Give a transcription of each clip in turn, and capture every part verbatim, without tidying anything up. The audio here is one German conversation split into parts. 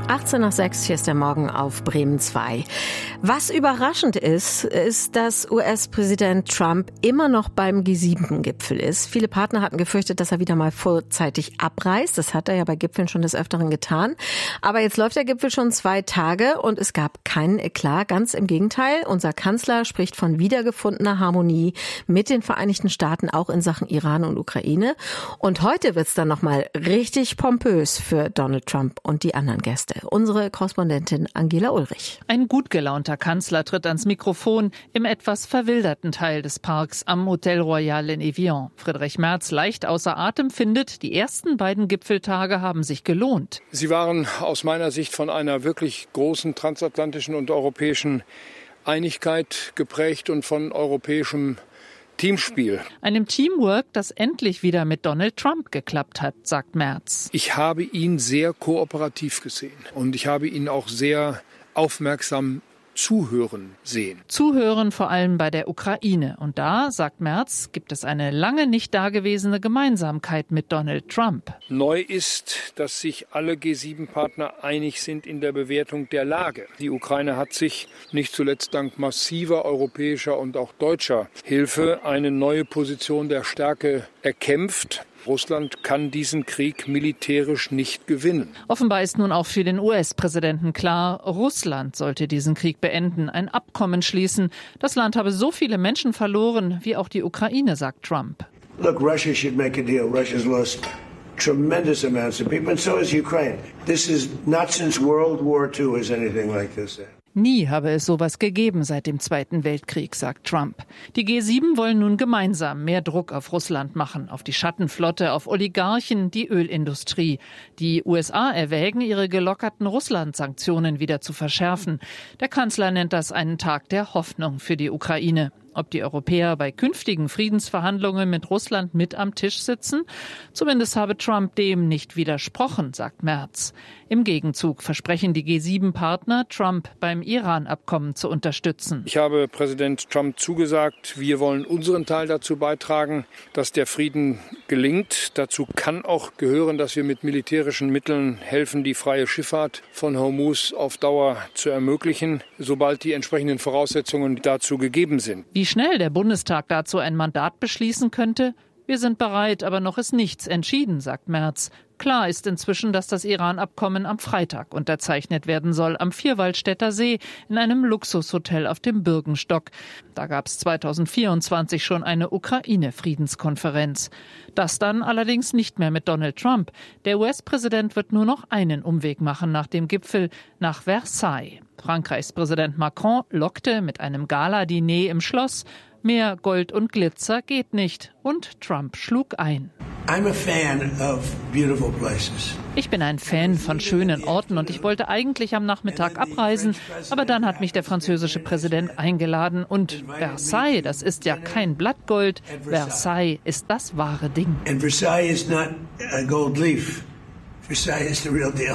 achtzehn nach sechs, hier ist der Morgen auf Bremen zwei. Was überraschend ist, ist, dass U S-Präsident Trump immer noch beim G sieben Gipfel ist. Viele Partner hatten gefürchtet, dass er wieder mal vorzeitig abreist. Das hat er ja bei Gipfeln schon des Öfteren getan. Aber jetzt läuft der Gipfel schon zwei Tage und es gab keinen Eklat. Ganz im Gegenteil. Unser Kanzler spricht von wiedergefundener Harmonie mit den Vereinigten Staaten, auch in Sachen Iran und Ukraine. Und heute wird's dann nochmal richtig pompös für Donald Trump und die anderen Gäste. Unsere Korrespondentin Angela Ulrich. Ein gut gelaunter Kanzler tritt ans Mikrofon im etwas verwilderten Teil des Parks am Hotel Royal in Evian. Friedrich Merz, leicht außer Atem, findet, die ersten beiden Gipfeltage haben sich gelohnt. Sie waren aus meiner Sicht von einer wirklich großen transatlantischen und europäischen Einigkeit geprägt und von europäischem Teamspiel. Einem Teamwork, das endlich wieder mit Donald Trump geklappt hat, sagt Merz. Ich habe ihn sehr kooperativ gesehen und ich habe ihn auch sehr aufmerksam zuhören sehen. Zuhören vor allem bei der Ukraine. Und da, sagt Merz, gibt es eine lange nicht dagewesene Gemeinsamkeit mit Donald Trump. Neu ist, dass sich alle G sieben Partner einig sind in der Bewertung der Lage. Die Ukraine hat sich nicht zuletzt dank massiver europäischer und auch deutscher Hilfe eine neue Position der Stärke erkämpft. Russland kann diesen Krieg militärisch nicht gewinnen. Offenbar ist nun auch für den U S-Präsidenten klar, Russland sollte diesen Krieg beenden, ein Abkommen schließen. Das Land habe so viele Menschen verloren, wie auch die Ukraine, sagt Trump. Look, Russia should make a deal. Russia's lost tremendous amounts of people, and so has Ukraine. This is not since World War Two has anything like this. Nie habe es sowas gegeben seit dem Zweiten Weltkrieg, sagt Trump. Die G sieben wollen nun gemeinsam mehr Druck auf Russland machen, auf die Schattenflotte, auf Oligarchen, die Ölindustrie. Die U S A erwägen, ihre gelockerten Russland-Sanktionen wieder zu verschärfen. Der Kanzler nennt das einen Tag der Hoffnung für die Ukraine. Ob die Europäer bei künftigen Friedensverhandlungen mit Russland mit am Tisch sitzen? Zumindest habe Trump dem nicht widersprochen, sagt Merz. Im Gegenzug versprechen die G sieben Partner, Trump beim Iran-Abkommen zu unterstützen. Ich habe Präsident Trump zugesagt, wir wollen unseren Teil dazu beitragen, dass der Frieden gelingt. Dazu kann auch gehören, dass wir mit militärischen Mitteln helfen, die freie Schifffahrt von Hormuz auf Dauer zu ermöglichen, sobald die entsprechenden Voraussetzungen dazu gegeben sind. Wie schnell der Bundestag dazu ein Mandat beschließen könnte? Wir sind bereit, aber noch ist nichts entschieden, sagt Merz. Klar ist inzwischen, dass das Iran-Abkommen am Freitag unterzeichnet werden soll, am Vierwaldstätter See, in einem Luxushotel auf dem Bürgenstock. Da gab es zweitausendvierundzwanzig schon eine Ukraine-Friedenskonferenz. Das dann allerdings nicht mehr mit Donald Trump. Der U S-Präsident wird nur noch einen Umweg machen nach dem Gipfel, nach Versailles. Frankreichs Präsident Macron lockte mit einem Gala-Diner im Schloss. Mehr Gold und Glitzer geht nicht. Und Trump schlug ein. I'm a fan of beautiful places. Ich bin ein Fan von schönen Orten und ich wollte eigentlich am Nachmittag abreisen, aber dann hat mich der französische Präsident eingeladen und Versailles, das ist ja kein Blattgold, Versailles ist das wahre Ding. And Versailles is not a gold leaf. Versailles is the real deal.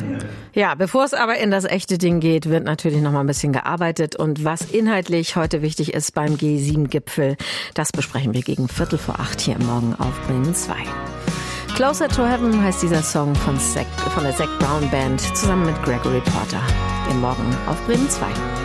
Ja, bevor es aber in das echte Ding geht, wird natürlich noch mal ein bisschen gearbeitet. Und was inhaltlich heute wichtig ist beim G sieben Gipfel, das besprechen wir gegen Viertel vor acht hier im Morgen auf Bremen zwei. Closer to Heaven heißt dieser Song von, Zac, von der Zac Brown Band zusammen mit Gregory Porter. Im Morgen auf Bremen zwei.